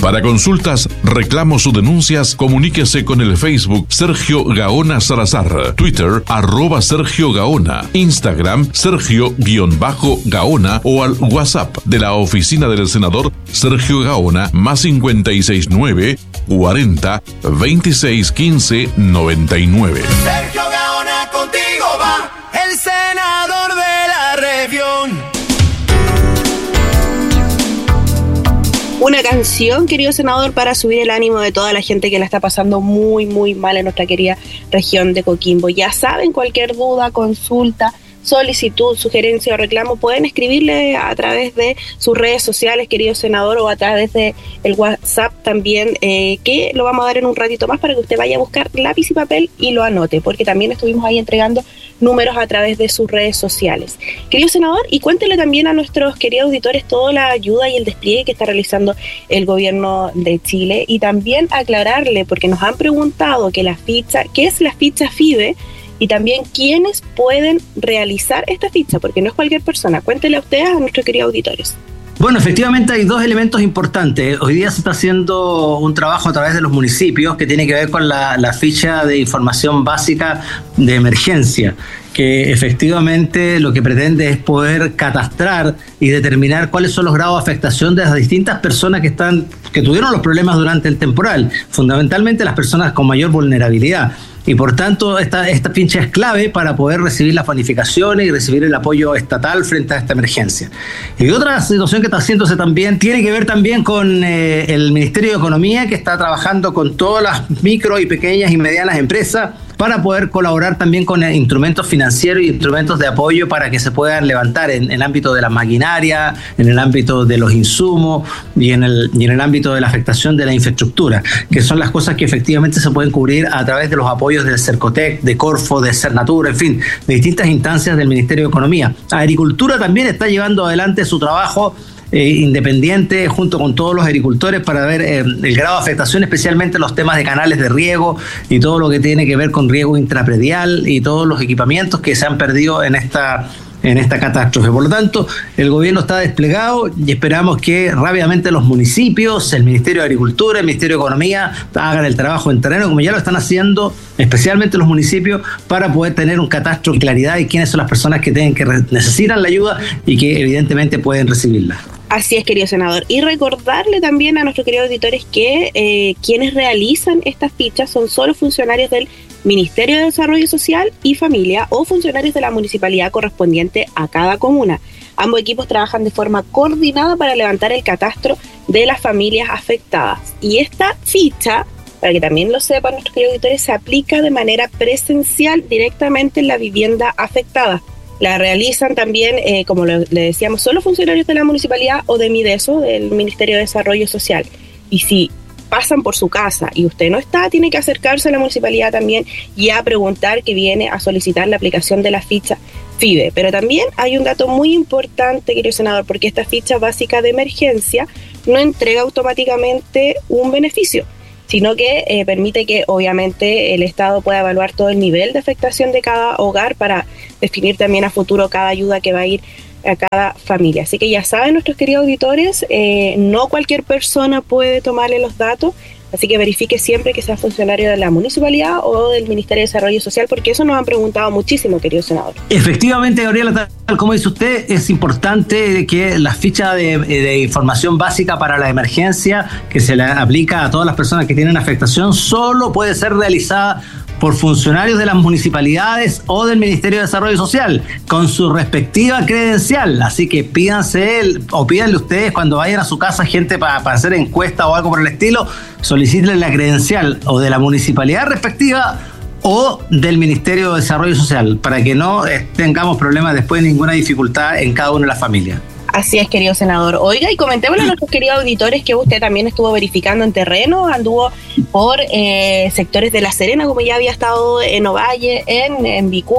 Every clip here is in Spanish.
Para consultas, reclamos o denuncias, comuníquese con el Facebook Sergio Gaona Salazar, Twitter @Sergio Gaona, Instagram Sergio_Gaona o al WhatsApp de la oficina del senador Sergio Gaona +569 40 26 15 99. Sergio Gaona, contigo va el senador de la región. Una canción, querido senador, para subir el ánimo de toda la gente que la está pasando muy, muy mal en nuestra querida región de Coquimbo. Ya saben, cualquier duda, consulta, solicitud, sugerencia o reclamo, pueden escribirle a través de sus redes sociales, querido senador, o a través de el WhatsApp también, que lo vamos a dar en un ratito más para que usted vaya a buscar lápiz y papel y lo anote, porque también estuvimos ahí entregando números a través de sus redes sociales. Querido senador, y cuéntele también a nuestros queridos auditores toda la ayuda y el despliegue que está realizando el gobierno de Chile, y también aclararle, porque nos han preguntado que la ficha, ¿qué es la ficha FIDE? Y también quiénes pueden realizar esta ficha, porque no es cualquier persona. Cuéntele a ustedes, a nuestros queridos auditores. Bueno, efectivamente hay dos elementos importantes. Hoy día se está haciendo un trabajo a través de los municipios que tiene que ver con la ficha de información básica de emergencia, que efectivamente lo que pretende es poder catastrar y determinar cuáles son los grados de afectación de las distintas personas que tuvieron los problemas durante el temporal, fundamentalmente las personas con mayor vulnerabilidad. Y por tanto, esta ficha es clave para poder recibir las bonificaciones y recibir el apoyo estatal frente a esta emergencia. Y otra situación que está haciéndose también tiene que ver también con el Ministerio de Economía, que está trabajando con todas las micro y pequeñas y medianas empresas para poder colaborar también con instrumentos financieros y instrumentos de apoyo para que se puedan levantar en el ámbito de la maquinaria, en el ámbito de los insumos y en el ámbito de la afectación de la infraestructura, que son las cosas que efectivamente se pueden cubrir a través de los apoyos del Cercotec, de Corfo, de Cernatura, en fin, de distintas instancias del Ministerio de Economía. Agricultura también está llevando adelante su trabajo independiente junto con todos los agricultores para ver el grado de afectación, especialmente los temas de canales de riego y todo lo que tiene que ver con riego intrapredial y todos los equipamientos que se han perdido en esta catástrofe. Por lo tanto, el gobierno está desplegado y esperamos que rápidamente los municipios, el Ministerio de Agricultura, el Ministerio de Economía hagan el trabajo en terreno, como ya lo están haciendo, especialmente los municipios, para poder tener un catastro de claridad y quiénes son las personas que necesitan la ayuda y que evidentemente pueden recibirla. Así es, querido senador. Y recordarle también a nuestros queridos auditores que quienes realizan estas fichas son solo funcionarios del Ministerio de Desarrollo Social y Familia o funcionarios de la municipalidad correspondiente a cada comuna. Ambos equipos trabajan de forma coordinada para levantar el catastro de las familias afectadas. Y esta ficha, para que también lo sepan nuestros queridos auditores, se aplica de manera presencial directamente en la vivienda afectada. La realizan también, como le decíamos, solo funcionarios de la municipalidad o de MIDESO, del Ministerio de Desarrollo Social. Y si pasan por su casa y usted no está, tiene que acercarse a la municipalidad también y a preguntar, que viene a solicitar la aplicación de la ficha FIDE. Pero también hay un dato muy importante, querido senador, porque esta ficha básica de emergencia no entrega automáticamente un beneficio, sino que permite que obviamente el Estado pueda evaluar todo el nivel de afectación de cada hogar para definir también a futuro cada ayuda que va a ir a cada familia. Así que ya saben, nuestros queridos auditores, no cualquier persona puede tomarle los datos, así que verifique siempre que sea funcionario de la municipalidad o del Ministerio de Desarrollo Social, porque eso nos han preguntado muchísimo, querido senador. Efectivamente, Gabriela, tal como dice usted, es importante que la ficha de información básica para la emergencia que se le aplica a todas las personas que tienen afectación solo puede ser realizada por funcionarios de las municipalidades o del Ministerio de Desarrollo Social, con su respectiva credencial. Así que pídanle ustedes cuando vayan a su casa gente para hacer encuesta o algo por el estilo, solicítenle la credencial o de la municipalidad respectiva o del Ministerio de Desarrollo Social, para que no tengamos problemas después, ninguna dificultad en cada una de las familias. Así es, querido senador. Oiga, y comentémosle a nuestros queridos auditores que usted también estuvo verificando en terreno, anduvo por sectores de La Serena, como ya había estado en Ovalle, en Vicuña,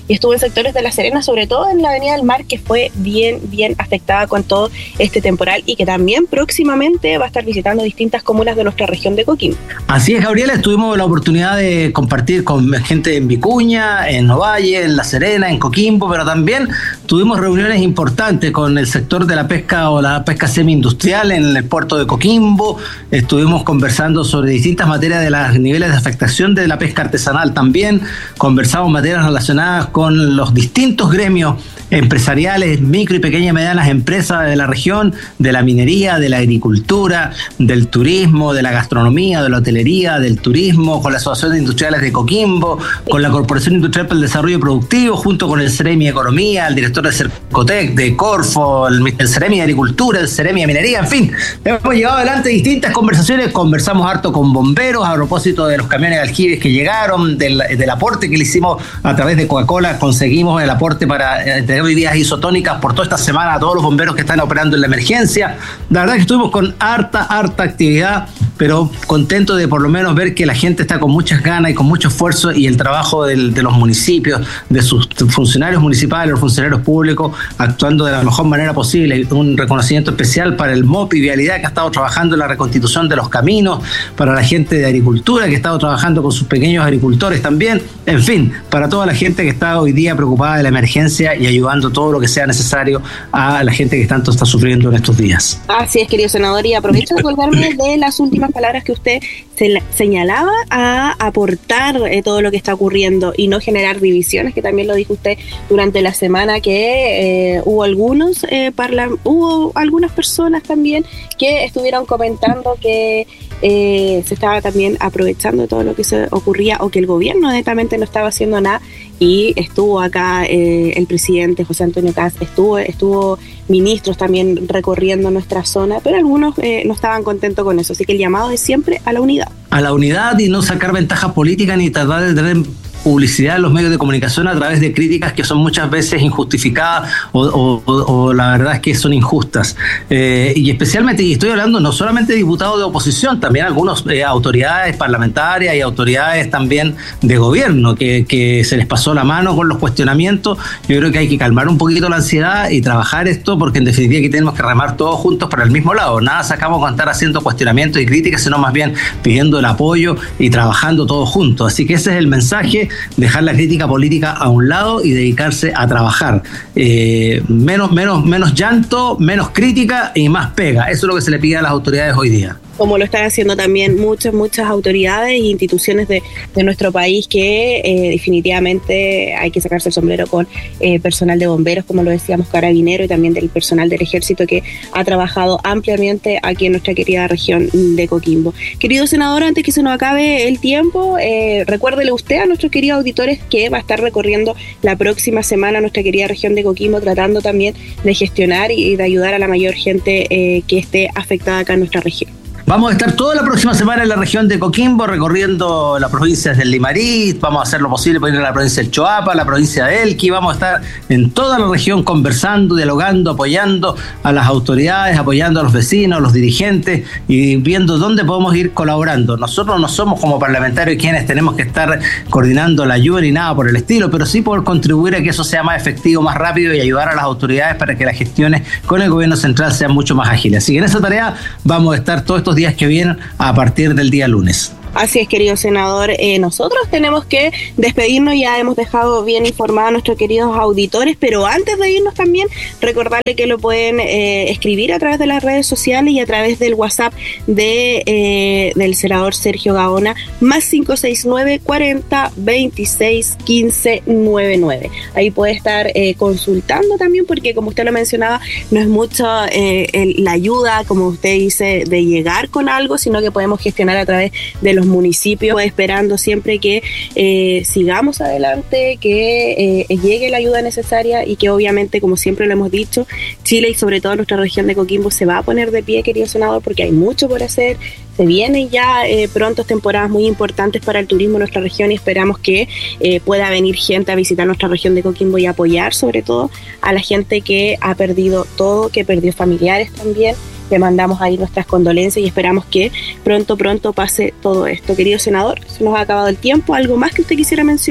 y estuvo en sectores de La Serena, sobre todo en la Avenida del Mar, que fue bien afectada con todo este temporal y que también próximamente va a estar visitando distintas comunas de nuestra región de Coquimbo. Así es, Gabriela, tuvimos la oportunidad de compartir con gente en Vicuña, en Ovalle, en La Serena, en Coquimbo, pero también tuvimos reuniones importantes con el sector de la pesca o la pesca semi-industrial en el puerto de Coquimbo. Estuvimos conversando sobre distintas materias de los niveles de afectación de la pesca artesanal también. Conversamos materias relacionadas con los distintos gremios empresariales, micro y pequeñas y medianas empresas de la región, de la minería, de la agricultura, del turismo, de la gastronomía, de la hotelería, del turismo, con la Asociación de Industriales de Coquimbo, con la Corporación Industrial para el Desarrollo Productivo, junto con el Ceremi de Economía, el director de Cercotec, de Corfo, el Ceremi de Agricultura, el Ceremi de Minería, en fin, hemos llevado adelante distintas conversaciones, conversamos harto con bomberos a propósito de los camiones de aljibes que llegaron, del aporte que le hicimos a través de Coca-Cola, conseguimos el aporte para tener bebidas isotónicas por toda esta semana a todos los bomberos que están operando en la emergencia. La verdad que estuvimos con harta actividad, pero contento de por lo menos ver que la gente está con muchas ganas y con mucho esfuerzo, y el trabajo de los municipios, de sus funcionarios municipales, los funcionarios públicos, actuando de la mejor manera posible. Un reconocimiento especial para el MOP y Vialidad, que ha estado trabajando en la reconstitución de los caminos, para la gente de agricultura, que ha estado trabajando con sus pequeños agricultores también, en fin, para toda la gente que está hoy día preocupada de la emergencia y ayudando todo lo que sea necesario a la gente que tanto está sufriendo en estos días. Así es, querido senador, y aprovecho de acordarme de las últimas palabras que usted señalaba, a aportar todo lo que está ocurriendo y no generar divisiones, que también lo dijo usted durante la semana, que hubo algunas personas también que estuvieron comentando que se estaba también aprovechando de todo lo que se ocurría, o que el gobierno netamente no estaba haciendo nada, y estuvo acá el presidente José Antonio Kast, estuvo ministros también recorriendo nuestra zona, pero algunos no estaban contentos con eso, así que el llamado es siempre a la unidad. A la unidad, y no sacar ventajas políticas ni tratar de tener publicidad en los medios de comunicación a través de críticas que son muchas veces injustificadas o la verdad es que son injustas. Y especialmente, y estoy hablando no solamente de diputados de oposición, también algunas autoridades parlamentarias y autoridades también de gobierno que se les pasó la mano con los cuestionamientos. Yo creo que hay que calmar un poquito la ansiedad y trabajar esto, porque en definitiva aquí tenemos que remar todos juntos para el mismo lado. Nada sacamos con estar haciendo cuestionamientos y críticas, sino más bien pidiendo el apoyo y trabajando todos juntos. Así que ese es el mensaje: dejar la crítica política a un lado y dedicarse a trabajar. Menos llanto, menos crítica y más pega. Eso es lo que se le pide a las autoridades hoy día. Como lo están haciendo también muchas autoridades e instituciones de nuestro país, que definitivamente hay que sacarse el sombrero con personal de bomberos, como lo decíamos, carabinero, y también del personal del ejército, que ha trabajado ampliamente aquí en nuestra querida región de Coquimbo. Querido senador, antes que se nos acabe el tiempo, recuérdele usted a nuestros queridos auditores que va a estar recorriendo la próxima semana nuestra querida región de Coquimbo, tratando también de gestionar y de ayudar a la mayor gente que esté afectada acá en nuestra región. Vamos a estar toda la próxima semana en la región de Coquimbo, recorriendo las provincias del Limarí. Vamos a hacer lo posible para ir a la provincia del Choapa, la provincia de Elqui. Vamos a estar en toda la región conversando, dialogando, apoyando a las autoridades, apoyando a los vecinos, a los dirigentes, y viendo dónde podemos ir colaborando. Nosotros no somos como parlamentarios quienes tenemos que estar coordinando la ayuda ni nada por el estilo, pero sí poder contribuir a que eso sea más efectivo, más rápido, y ayudar a las autoridades para que las gestiones con el gobierno central sean mucho más ágiles. Así que en esa tarea vamos a estar todos estos días que vienen a partir del día lunes. Así es, querido senador. Nosotros tenemos que despedirnos, ya hemos dejado bien informados a nuestros queridos auditores, pero antes de irnos también recordarle que lo pueden escribir a través de las redes sociales y a través del WhatsApp del senador Sergio Gaona, más 569 40 26 15 99. Ahí puede estar consultando también, porque como usted lo mencionaba, no es mucho la ayuda, como usted dice, de llegar con algo, sino que podemos gestionar a través de los municipios, esperando siempre que sigamos adelante, que llegue la ayuda necesaria, y que obviamente, como siempre lo hemos dicho, Chile y sobre todo nuestra región de Coquimbo se va a poner de pie, querido senador, porque hay mucho por hacer. Se vienen ya pronto temporadas muy importantes para el turismo en nuestra región, y esperamos que pueda venir gente a visitar nuestra región de Coquimbo y apoyar sobre todo a la gente que ha perdido todo, que perdió familiares también. Le mandamos ahí nuestras condolencias y esperamos que pronto pase todo esto. Querido senador, se nos ha acabado el tiempo. ¿Algo más que usted quisiera mencionar?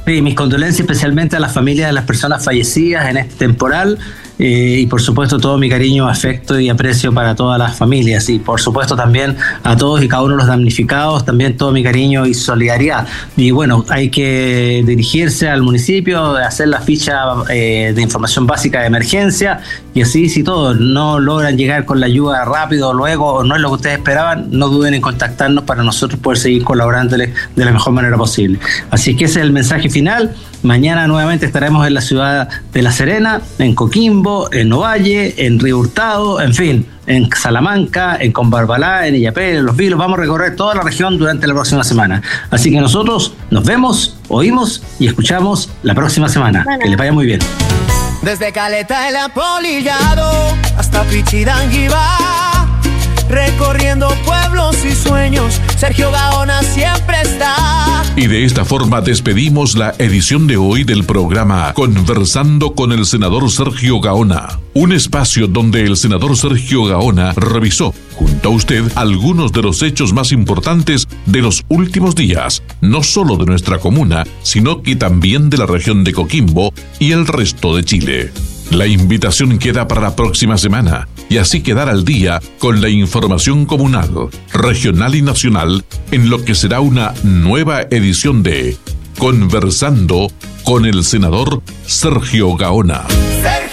Sí, mis condolencias especialmente a las familias de las personas fallecidas en este temporal. Y por supuesto todo mi cariño, afecto y aprecio para todas las familias, y por supuesto también a todos y cada uno de los damnificados, también todo mi cariño y solidaridad. Y bueno, hay que dirigirse al municipio, hacer la ficha de información básica de emergencia, y así si todos no logran llegar con la ayuda rápido luego, o no es lo que ustedes esperaban, no duden en contactarnos para nosotros poder seguir colaborándoles de la mejor manera posible. Así que ese es el mensaje final. Mañana nuevamente estaremos en la ciudad de La Serena, en Coquimbo, en Ovalle, en Río Hurtado, en fin, en Salamanca, en Combarbalá, en Illapel, en Los Vilos. Vamos a recorrer toda la región durante la próxima semana. Así que nosotros nos vemos, oímos y escuchamos la próxima semana. Bueno. Que les vaya muy bien. Desde Caleta el Apolillado hasta Pichidanguibá, recorriendo pueblos y sueños, Sergio Gaona siempre está. Y de esta forma despedimos la edición de hoy del programa Conversando con el senador Sergio Gaona. Un espacio donde el senador Sergio Gaona revisó, junto a usted, algunos de los hechos más importantes de los últimos días, no solo de nuestra comuna, sino que también de la región de Coquimbo y el resto de Chile. La invitación queda para la próxima semana y así quedar al día con la información comunal, regional y nacional en lo que será una nueva edición de Conversando con el senador Sergio Gaona.